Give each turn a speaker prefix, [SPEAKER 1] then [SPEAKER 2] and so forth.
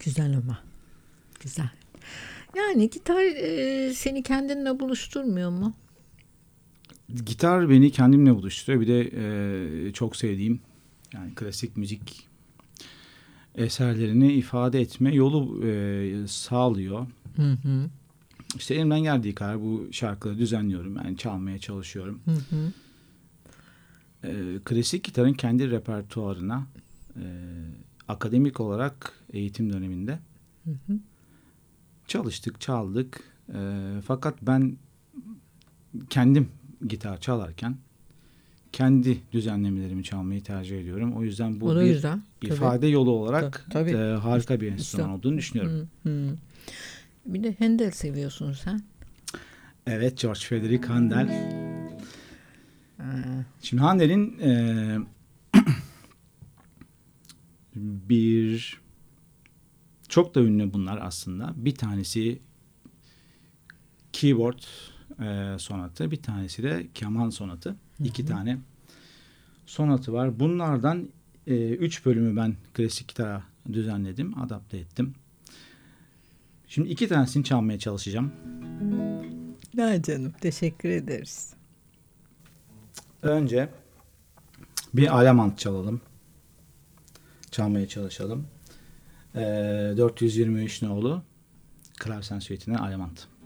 [SPEAKER 1] Güzel ama. Güzel. Yani gitar seni kendinle buluşturmuyor mu?
[SPEAKER 2] Gitar beni kendimle buluşturuyor. Bir de çok sevdiğim yani klasik müzik eserlerini ifade etme yolu sağlıyor.
[SPEAKER 1] Hı hı.
[SPEAKER 2] İşte elimden geldiği kadar bu şarkıları düzenliyorum. Yani çalmaya çalışıyorum.
[SPEAKER 1] Hı hı.
[SPEAKER 2] Klasik gitarın kendi repertuarına akademik olarak eğitim döneminde
[SPEAKER 1] Hı hı.
[SPEAKER 2] çalıştık, çaldık. Fakat ben kendim gitar çalarken kendi düzenlemelerimi çalmayı tercih ediyorum. O yüzden
[SPEAKER 1] O
[SPEAKER 2] bu
[SPEAKER 1] da
[SPEAKER 2] bir
[SPEAKER 1] güzel.
[SPEAKER 2] ifade yolu olarak
[SPEAKER 1] Tabii.
[SPEAKER 2] harika bir enstrüman
[SPEAKER 1] Güzel.
[SPEAKER 2] olduğunu düşünüyorum.
[SPEAKER 1] Hı hı. Bir de Handel seviyorsun sen.
[SPEAKER 2] Evet, George Frederick Handel.
[SPEAKER 1] Ha.
[SPEAKER 2] Şimdi Handel'in bir çok da ünlü bunlar aslında. Bir tanesi keyboard sonatı, bir tanesi de keman sonatı.
[SPEAKER 1] Hı
[SPEAKER 2] İki
[SPEAKER 1] hı.
[SPEAKER 2] tane sonatı var. Bunlardan 3 bölümü ben klasik gitara düzenledim, adapte ettim. Şimdi 2 tanesini çalmaya çalışacağım.
[SPEAKER 1] Ne canım, teşekkür ederiz.
[SPEAKER 2] Önce bir Alemant çalalım. Çalmaya çalışalım. 423 nolu Klavsen Suite'den Alemant.